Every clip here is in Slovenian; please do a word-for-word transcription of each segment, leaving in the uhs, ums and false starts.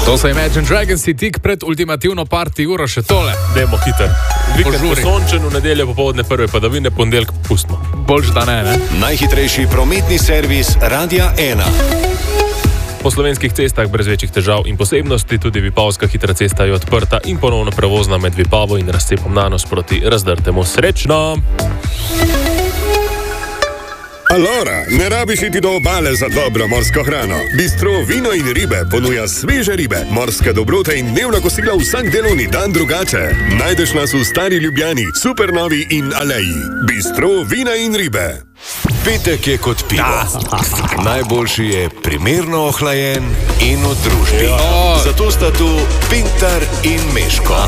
To so Imagine Dragons, tik pred ultimativno party uro še tole. Dajmo hiter. Vikend bo sončen, v nedeljo popoldne prve padavine, ponedeljek pustimo. Boljš da ne, ne? Najhitrejši prometni servis Radia ena. Po slovenskih cestah brez večjih težav in posebnosti, tudi Vipavska hitra cesta je odprta in ponovno prevozna med Vipavo in razcepom Nanos proti Razdrtemu. Srečno! Alora, ne rabiš iti do obale za dobro morsko hrano. Bistro Vino in ribe ponuja sveže ribe, morske dobrote in dnevna kosila vsak delovni dan drugače. Najdeš nas v Stari Ljubljani, Supernovi in Aleji. Bistro Vina in ribe. Petek je kot pivo. Najboljši je primerno ohlajen in v družbi. Zato sta tu Pintar in Meško.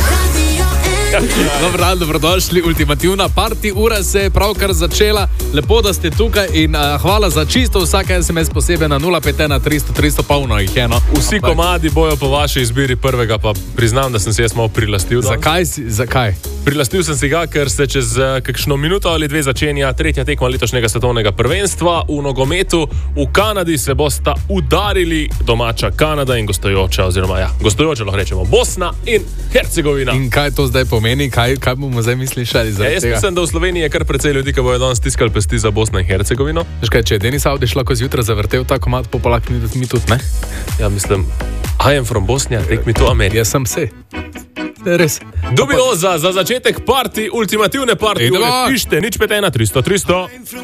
Dobro dan, dobrodošli. Ultimativna party ura se je pravkar začela. Lepo, da ste tukaj in uh, hvala za čisto vsak es em es posebej na nula pet ena tristo tristo, polno jih je, no. Vsi komadi bojo po vaši izbiri prvega, pa priznam, da sem se jaz malo prilastil. Zakaj si, zakaj? Prilastil sem si ga, ker se čez uh, kakšno minuto ali dve začenja tretja tekma letošnjega svetovnega prvenstva v nogometu. V Kanadi se bosta udarili domača Kanada in gostujoča, oziroma ja, gostujoča lahko rečemo Bosna in Hercegovina. In kaj to zdaj pomeni? Kaj, kaj bomo zdaj mislili? Ja, jaz mislim, da v Sloveniji je kar precej ljudi, ki bojo danes stiskali pesti za Bosno in Hercegovino. Veš kaj, če je Denis Audi lahko zjutraj zavrtel ta komad, popolak mi, mi tudi, ne? Ja, mislim, I am from Bosnia, take me to America. Jaz sem se. Res. Dubioza za začetek party, ultimativne party, pište, nič pet ena tristo tristo.